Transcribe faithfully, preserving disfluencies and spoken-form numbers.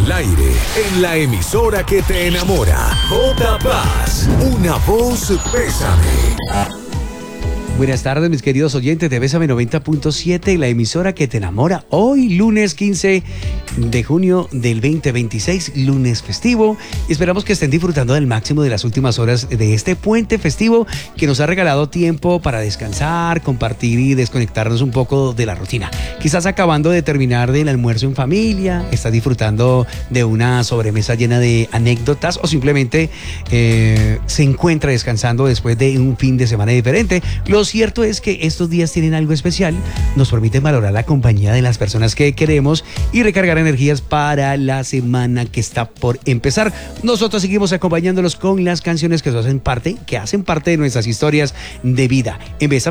al aire, en la emisora que te enamora. J Paz, una voz Bésame. Buenas tardes, mis queridos oyentes de Bésame noventa punto siete, la emisora que te enamora. Hoy, lunes quince de junio del veinte veintiséis, lunes festivo. Y esperamos que estén disfrutando del máximo de las últimas horas de este puente festivo que nos ha regalado tiempo para descansar, compartir y desconectarnos un poco de la rutina. Quizás acabando de terminar del almuerzo en familia, estás disfrutando de una sobremesa llena de anécdotas o simplemente eh, se encuentra descansando después de un fin de semana diferente. Los Lo cierto es que estos días tienen algo especial, nos permiten valorar la compañía de las personas que queremos y recargar energías para la semana que está por empezar. Nosotros seguimos acompañándolos con las canciones que hacen parte, que hacen parte de nuestras historias de vida. En Bésame